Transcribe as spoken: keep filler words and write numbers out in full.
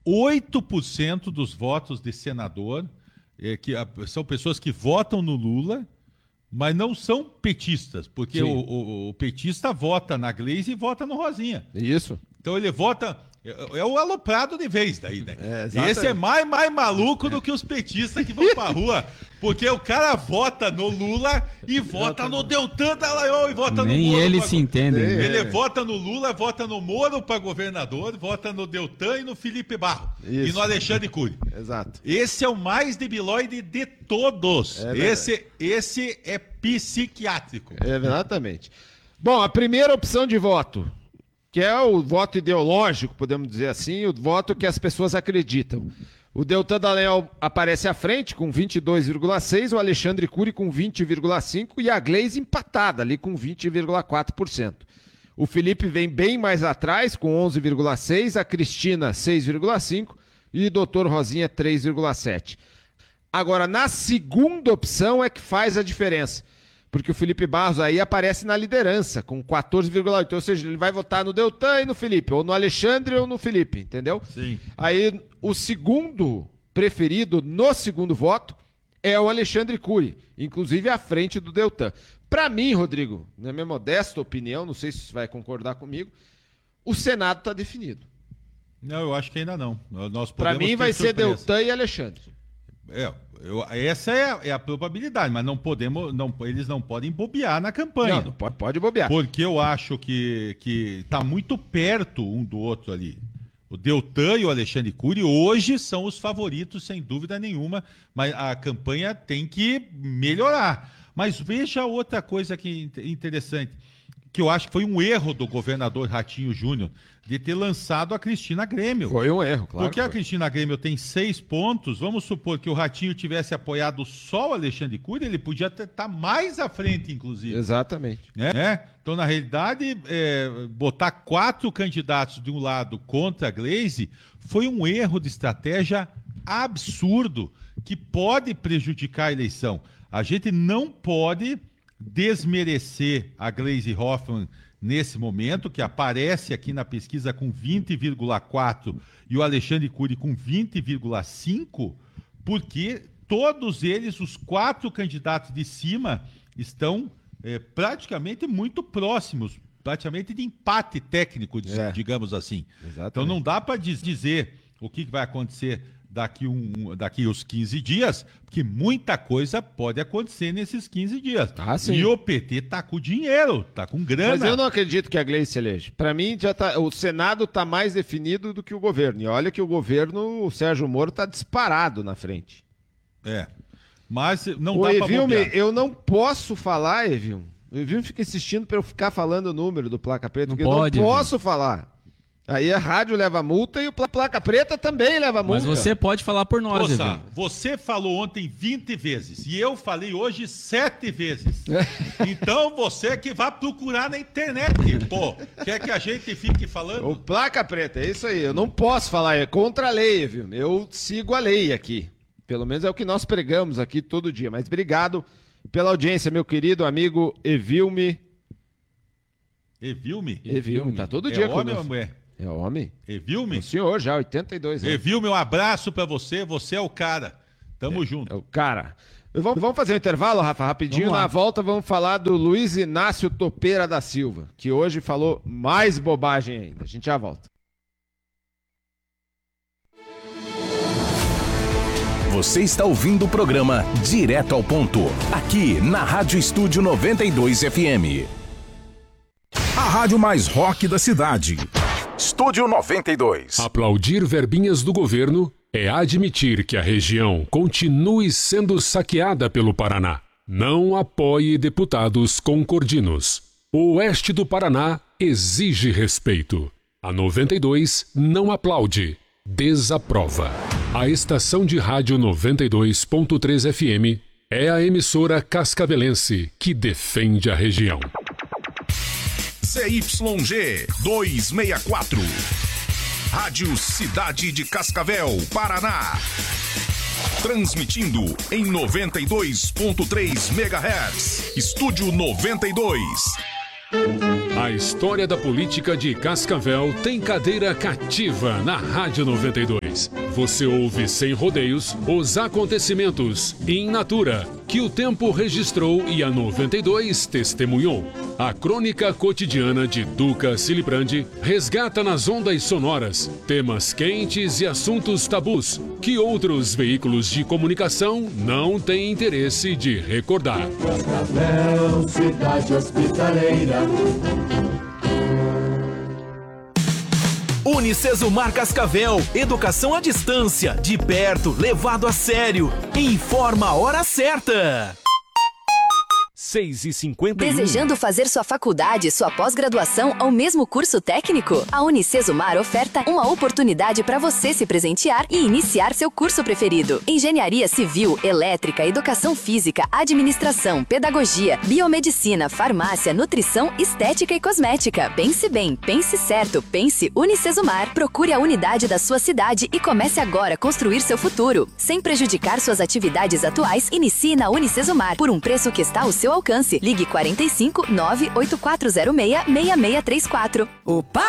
oito por cento dos votos de senador, é, que a, são pessoas que votam no Lula, mas não são petistas, porque o, o, o petista vota na Gleisi e vota no Rosinha. Isso. Então ele vota... É, é o aloprado de vez daí, né? É, Esse é mais, mais maluco do que os petistas que vão pra rua, porque o cara vota no Lula e vota no Deltan Dallagnol e vota Nem no Moro. eles pra... se entendem. Ele É. vota no Lula, vota no Moro para governador, vota no Deltan e no Felipe Barro. Isso. E no Alexandre Cury. Exato. Esse é o mais debilóide de todos. É esse, esse é psiquiátrico. É, exatamente. Bom, a primeira opção de voto, que é o voto ideológico, podemos dizer assim, o voto que as pessoas acreditam. O Deltan Dallagnol aparece à frente com vinte e dois vírgula seis por cento, o Alexandre Cury com vinte vírgula cinco por cento e a Gleisi empatada ali com vinte vírgula quatro por cento. O Felipe vem bem mais atrás com onze vírgula seis por cento, a Cristina seis vírgula cinco por cento e o doutor Rosinha três vírgula sete por cento. Agora, na segunda opção é que faz a diferença. Porque o Felipe Barros aí aparece na liderança, com quatorze vírgula oito por cento. Ou seja, ele vai votar no Deltan e no Felipe, ou no Alexandre ou no Felipe, entendeu? Sim. Aí, o segundo preferido no segundo voto é o Alexandre Cury, inclusive à frente do Deltan. Para mim, Rodrigo, na minha modesta opinião, não sei se você vai concordar comigo, o Senado está definido. Não, eu acho que ainda não. Para mim vai ser Deltan e Alexandre. É, eu, essa é a, é a probabilidade, mas não podemos, não, eles não podem bobear na campanha. Não, não pode, pode bobear. Porque eu acho que que está muito perto um do outro ali. O Deltan e o Alexandre Cury hoje são os favoritos, sem dúvida nenhuma, mas a campanha tem que melhorar. Mas veja outra coisa que interessante, que eu acho que foi um erro do governador Ratinho Júnior de ter lançado a Cristina Grêmio. Foi um erro, claro. Porque a Cristina Grêmio tem seis pontos, vamos supor que o Ratinho tivesse apoiado só o Alexandre Cury, ele podia estar mais à frente, inclusive. Exatamente. Né? Então, na realidade, é, botar quatro candidatos de um lado contra a Gleisi foi um erro de estratégia absurdo, que pode prejudicar a eleição. A gente não pode desmerecer a Gleisi Hoffmann nesse momento, que aparece aqui na pesquisa com vinte vírgula quatro e o Alexandre Cury com vinte vírgula cinco, porque todos eles, os quatro candidatos de cima, estão é, praticamente muito próximos, praticamente de empate técnico, É. digamos assim. Exatamente. Então não dá para dizer o que vai acontecer daqui, um, daqui os quinze dias, porque muita coisa pode acontecer nesses quinze dias. Ah, sim. E o P T tá com dinheiro, tá com grana. Mas eu não acredito que a Gleisi se eleja. Para mim, já tá, o Senado está mais definido do que o governo. E olha que o governo, o Sérgio Moro, está disparado na frente. É, mas não Ô, dá pra Evilme, bobear. eu não posso falar, Evilme. O Evilme fica insistindo para eu ficar falando o número do Placa Preta, Não porque pode, eu não posso falar. Aí a rádio leva multa e o Pla- Placa Preta também leva multa. Mas você pode falar por nós, Moça, Evilme. você falou ontem vinte vezes e eu falei hoje sete vezes. Então você que vai procurar na internet, pô. Quer que a gente fique falando? O Placa Preta, é isso aí. Eu não posso falar, é contra a lei, viu? Eu sigo a lei aqui. Pelo menos é o que nós pregamos aqui todo dia. Mas obrigado pela audiência, meu querido amigo Evilme. Evilme? Evilme, tá todo É dia homem ou conosco. mulher? É homem? Evilme? O senhor já, oitenta e dois anos. Evilme, um abraço pra você, você é o cara. Tamo junto. É o cara. Vamos, vamos fazer um intervalo, Rafa, rapidinho. Vamos lá. Na volta vamos falar do Luiz Inácio Topeira da Silva, que hoje falou mais bobagem ainda. A gente já volta. Você está ouvindo o programa Direto ao Ponto, aqui na Rádio Estúdio noventa e dois F M. A rádio mais rock da cidade. Estúdio noventa e dois. Aplaudir verbinhas do governo é admitir que a região continue sendo saqueada pelo Paraná. Não apoie deputados concordinos. O oeste do Paraná exige respeito. A noventa e dois não aplaude, desaprova. A estação de rádio noventa e dois ponto três F M é a emissora cascavelense que defende a região. C Y G duzentos e sessenta e quatro. Rádio Cidade de Cascavel, Paraná. Transmitindo em noventa e dois ponto três megahertz. Estúdio noventa e dois. A história da política de Cascavel tem cadeira cativa na Rádio noventa e dois. Você ouve sem rodeios os acontecimentos in natura que o tempo registrou e a noventa e dois testemunhou. A crônica cotidiana de Duca Silibrandi resgata nas ondas sonoras temas quentes e assuntos tabus que outros veículos de comunicação não têm interesse de recordar. Cascavel, cidade hospitaleira. Unicesumar Cascavel, educação à distância, de perto, levado a sério. Informa a hora certa. seis e cinquenta e um. Desejando fazer sua faculdade, sua pós-graduação ou mesmo curso técnico? A Unicesumar oferta uma oportunidade para você se presentear e iniciar seu curso preferido. Engenharia Civil, Elétrica, Educação Física, Administração, Pedagogia, Biomedicina, Farmácia, Nutrição, Estética e Cosmética. Pense bem, pense certo, pense Unicesumar. Procure a unidade da sua cidade e comece agora a construir seu futuro. Sem prejudicar suas atividades atuais, inicie na Unicesumar por um preço que está ao seu alcance. Ligue quarenta e cinco, nove oito quatro zero seis, seis seis três quatro. Opa!